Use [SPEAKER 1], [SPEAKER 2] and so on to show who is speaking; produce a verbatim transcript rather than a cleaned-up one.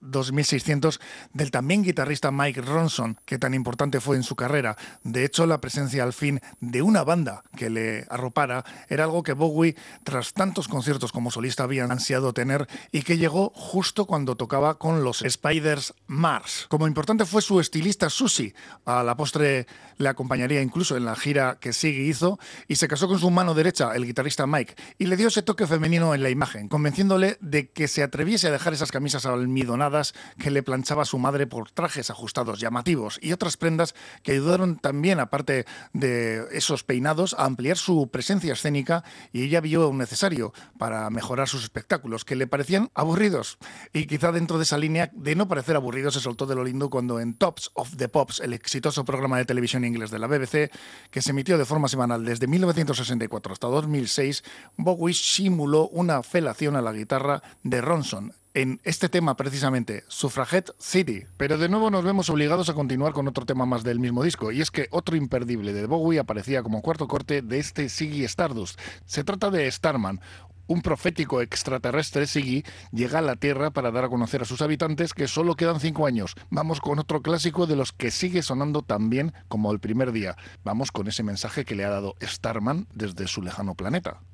[SPEAKER 1] dos mil seiscientos del también guitarrista Mike Ronson, que tan importante fue en su carrera. De hecho, la presencia al fin de una banda que le arropara era algo que Bowie, tras tantos conciertos como solista, había ansiado tener y que llegó justo cuando tocaba con los Spiders Mars. Como importante fue su estilista Susie, a la postre le acompañaría incluso en la gira que Ziggy hizo, y se casó con su mano derecha, el guitarrista Mike, y le dio ese toque femenino en la imagen, convenciéndole de que se atreviese a dejar esas camisas almidonadas que le planchaba su madre por trajes ajustados llamativos y otras prendas que ayudaron también, aparte de esos peinados, a ampliar su presencia escénica, y ella vio necesario para mejorar sus espectáculos, que le parecían aburridos. Y quizá dentro de esa línea de no parecer aburrido se soltó de lo lindo cuando en Tops of the Pops, el exitoso programa de televisión inglés de la B B C, que se emitió de forma semanal desde mil novecientos sesenta y cuatro hasta dos mil seis, Bowie simuló una felación a la guitarra de Ronson en este tema precisamente, Suffragette City. Pero de nuevo nos vemos obligados a continuar con otro tema más del mismo disco, y es que otro imperdible de Bowie aparecía como cuarto corte de este Ziggy Stardust. Se trata de Starman. Un profético extraterrestre, Ziggy, llega a la Tierra para dar a conocer a sus habitantes que solo quedan cinco años. Vamos con otro clásico de los que sigue sonando tan bien como el primer día. Vamos con ese mensaje que le ha dado Starman desde su lejano planeta.